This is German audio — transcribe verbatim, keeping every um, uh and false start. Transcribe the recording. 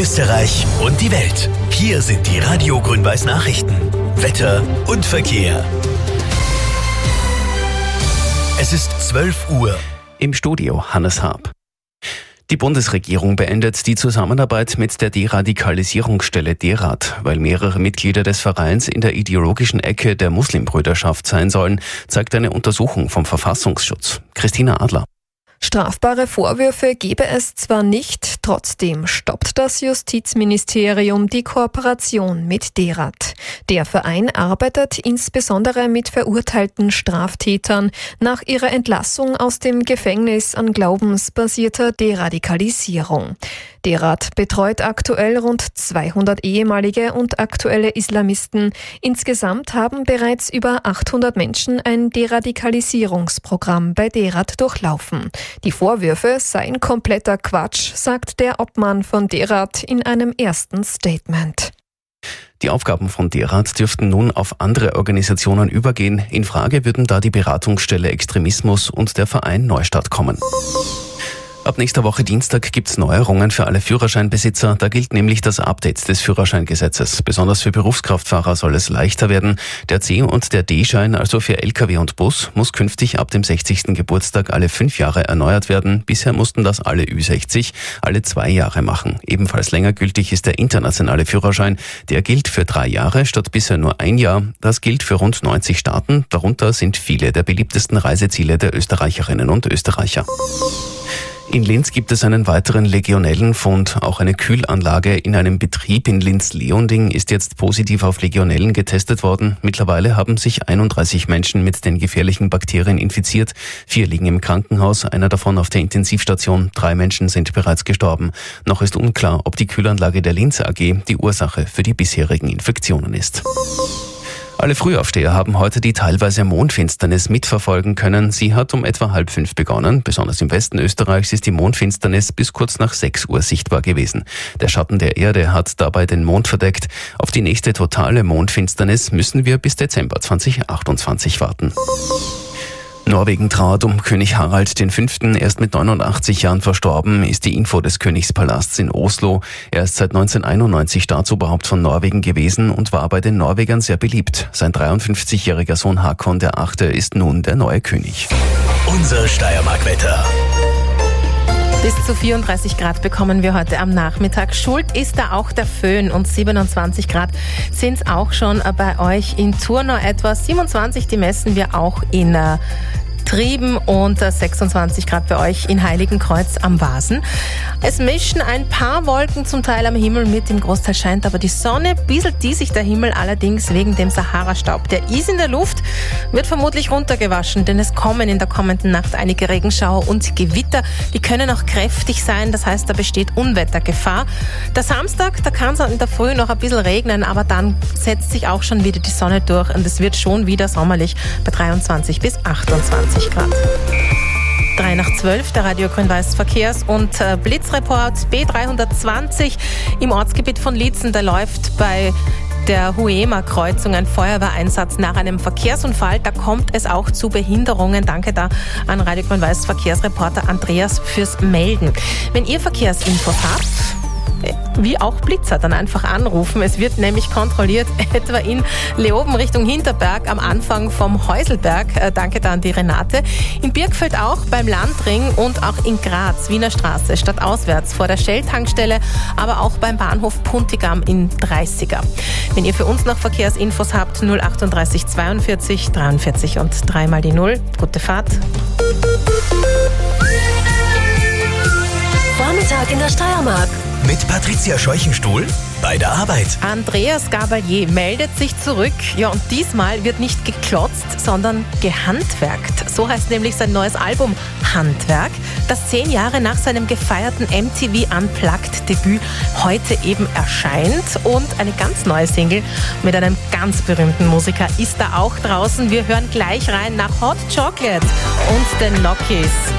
Österreich und die Welt. Hier sind die Radio Grün-Weiß Nachrichten. Wetter und Verkehr. Es ist zwölf Uhr. Im Studio Hannes Haab. Die Bundesregierung beendet die Zusammenarbeit mit der Deradikalisierungsstelle DERAD, weil mehrere Mitglieder des Vereins in der ideologischen Ecke der Muslimbrüderschaft sein sollen, zeigt eine Untersuchung vom Verfassungsschutz. Christina Adler. Strafbare Vorwürfe gebe es zwar nicht, trotzdem stoppt das Justizministerium die Kooperation mit DERAD. Der Verein arbeitet insbesondere mit verurteilten Straftätern nach ihrer Entlassung aus dem Gefängnis an glaubensbasierter Deradikalisierung. DERAD betreut aktuell rund zweihundert ehemalige und aktuelle Islamisten. Insgesamt haben bereits über achthundert Menschen ein Deradikalisierungsprogramm bei DERAD durchlaufen. Die Vorwürfe seien kompletter Quatsch, sagt der Obmann von DERAD in einem ersten Statement. Die Aufgaben von DERAD dürften nun auf andere Organisationen übergehen. In Frage würden da die Beratungsstelle Extremismus und der Verein Neustadt kommen. Ab nächster Woche Dienstag gibt's Neuerungen für alle Führerscheinbesitzer. Da gilt nämlich das Update des Führerscheingesetzes. Besonders für Berufskraftfahrer soll es leichter werden. Der C- und der D-Schein, also für L K W und Bus, muss künftig ab dem sechzigsten Geburtstag alle fünf Jahre erneuert werden. Bisher mussten das alle Ü sechzig alle zwei Jahre machen. Ebenfalls länger gültig ist der internationale Führerschein. Der gilt für drei Jahre statt bisher nur ein Jahr. Das gilt für rund neunzig Staaten. Darunter sind viele der beliebtesten Reiseziele der Österreicherinnen und Österreicher. In Linz gibt es einen weiteren Legionellenfund. Auch eine Kühlanlage in einem Betrieb in Linz-Leonding ist jetzt positiv auf Legionellen getestet worden. Mittlerweile haben sich einunddreißig Menschen mit den gefährlichen Bakterien infiziert. Vier liegen im Krankenhaus, einer davon auf der Intensivstation. Drei Menschen sind bereits gestorben. Noch ist unklar, ob die Kühlanlage der Linz A G die Ursache für die bisherigen Infektionen ist. Alle Frühaufsteher haben heute die teilweise Mondfinsternis mitverfolgen können. Sie hat um etwa halb fünf begonnen. Besonders im Westen Österreichs ist die Mondfinsternis bis kurz nach sechs Uhr sichtbar gewesen. Der Schatten der Erde hat dabei den Mond verdeckt. Auf die nächste totale Mondfinsternis müssen wir bis Dezember zweitausendachtundzwanzig warten. Norwegen trauert um König Harald der Fünfte. Erst mit neunundachtzig Jahren verstorben, ist die Info des Königspalasts in Oslo. Er ist seit neunzehnhunderteinundneunzig Staatsoberhaupt von Norwegen gewesen und war bei den Norwegern sehr beliebt. Sein dreiundfünfzigjähriger Sohn Hakon der Achte ist nun der neue König. Unser Steiermark-Wetter. Bis zu vierunddreißig Grad bekommen wir heute am Nachmittag. Schuld ist da auch der Föhn und siebenundzwanzig Grad sind es auch schon bei euch in Thurnau etwa. siebenundzwanzig, die messen wir auch in äh, Trieben und sechsundzwanzig Grad bei euch in Heiligenkreuz am Wasen. Es mischen ein paar Wolken zum Teil am Himmel mit, im Großteil scheint aber die Sonne. Bieselt die sich der Himmel allerdings wegen dem Sahara-Staub. Der ist in der Luft, wird vermutlich runtergewaschen, denn es kommen in der kommenden Nacht einige Regenschauer und Gewitter. Die können auch kräftig sein, das heißt, da besteht Unwettergefahr. Der Samstag, da kann es in der Früh noch ein bisschen regnen, aber dann setzt sich auch schon wieder die Sonne durch und es wird schon wieder sommerlich bei dreiundzwanzig bis achtundzwanzig Grad. Drei nach zwölf, der Radio Grün-Weiß Verkehrs- und Blitzreport B dreihundertzwanzig im Ortsgebiet von Liezen. Da läuft bei der Huema-Kreuzung ein Feuerwehreinsatz nach einem Verkehrsunfall. Da kommt es auch zu Behinderungen. Danke da an Radio Grün-Weiß Verkehrsreporter Andreas fürs Melden. Wenn ihr Verkehrsinfos habt, wie auch Blitzer, dann einfach anrufen. Es wird nämlich kontrolliert, etwa in Leoben Richtung Hinterberg am Anfang vom Häuselberg. Äh, danke da an die Renate. In Birkfeld auch, beim Landring und auch in Graz, Wiener Straße, stadtauswärts vor der Shell-Tankstelle, aber auch beim Bahnhof Puntigam in dreißiger. Wenn ihr für uns noch Verkehrsinfos habt, null achtunddreißig zweiundvierzig dreiundvierzig und dreimal die Null. Gute Fahrt. Vormittag in der Steiermark. Mit Patricia Scheuchenstuhl bei der Arbeit. Andreas Gabalier meldet sich zurück. Ja, und diesmal wird nicht geklotzt, sondern gehandwerkt. So heißt nämlich sein neues Album Handwerk, das zehn Jahre nach seinem gefeierten M T V Unplugged-Debüt heute eben erscheint. Und eine ganz neue Single mit einem ganz berühmten Musiker ist da auch draußen. Wir hören gleich rein nach Hot Chocolate und den Nokis.